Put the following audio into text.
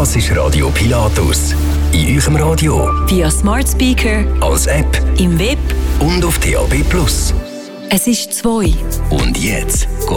Das ist Radio Pilatus. In eurem Radio, via Smart Speaker, als App im Web und auf DAB+. Es ist 2. Und jetzt